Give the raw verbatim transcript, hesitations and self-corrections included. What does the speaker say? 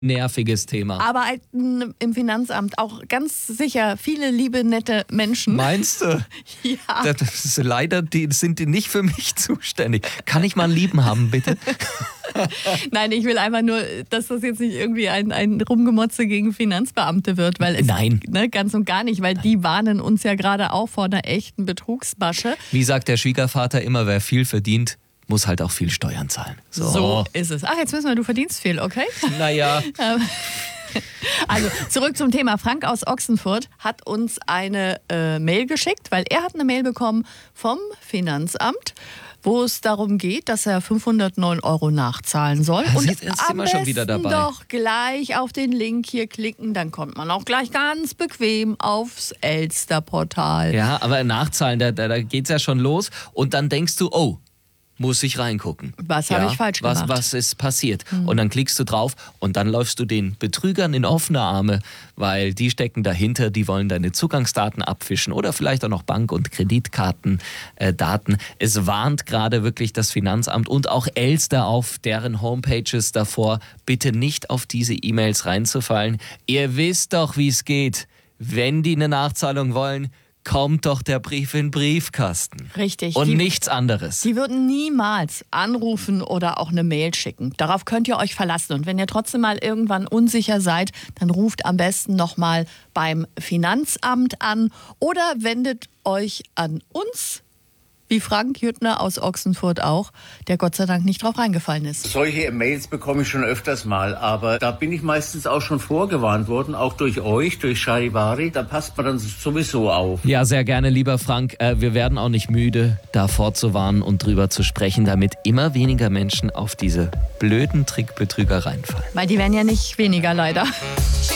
nerviges Thema. Arbeiten im Finanzamt auch ganz sicher viele liebe, nette Menschen. Meinst du? Ja. Das ist leider die, sind die nicht für mich zuständig. Kann ich mal einen Lieben haben, bitte? Nein, ich will einfach nur, dass das jetzt nicht irgendwie ein, ein Rumgemotze gegen Finanzbeamte wird. Weil es, Nein. Ne, ganz und gar nicht, weil die warnen uns ja gerade auch vor einer echten Betrugsmasche. Wie sagt der Schwiegervater immer, wer viel verdient, muss halt auch viel Steuern zahlen. So, so ist es. Ach, jetzt müssen wir, du verdienst viel, okay? Naja. Also zurück zum Thema. Frank aus Ochsenfurt hat uns eine äh, Mail geschickt, weil er hat eine Mail bekommen vom Finanzamt, wo es darum geht, dass er fünfhundertneun Euro nachzahlen soll. Ja, und jetzt sind am wir schon wieder besten dabei. doch gleich auf den Link hier klicken, dann kommt man auch gleich ganz bequem aufs Elster-Portal. Ja, aber nachzahlen, da, da, da geht's ja schon los. Und dann denkst du, oh, muss ich reingucken. Was habe ich falsch was, gemacht? Was ist passiert? Mhm. Und dann klickst du drauf und dann läufst du den Betrügern in offene Arme, weil die stecken dahinter, die wollen deine Zugangsdaten abfischen oder vielleicht auch noch Bank- und Kreditkartendaten. Äh, es warnt gerade wirklich das Finanzamt und auch Elster auf deren Homepages davor, bitte nicht auf diese E-Mails reinzufallen. Ihr wisst doch, wie es geht. Wenn die eine Nachzahlung wollen, kommt doch der Brief in den Briefkasten. Richtig. Und die, nichts anderes. Die würden niemals anrufen oder auch eine Mail schicken. Darauf könnt ihr euch verlassen. Und wenn ihr trotzdem mal irgendwann unsicher seid, dann ruft am besten nochmal beim Finanzamt an oder wendet euch an uns, wie Frank Jüttner aus Ochsenfurt auch, der Gott sei Dank nicht drauf reingefallen ist. Solche Mails bekomme ich schon öfters mal, aber da bin ich meistens auch schon vorgewarnt worden, auch durch euch, durch Charivari. Da passt man dann sowieso auf. Ja, sehr gerne, lieber Frank. Wir werden auch nicht müde, da vorzuwarnen und drüber zu sprechen, damit immer weniger Menschen auf diese blöden Trickbetrüger reinfallen. Weil die werden ja nicht weniger, leider.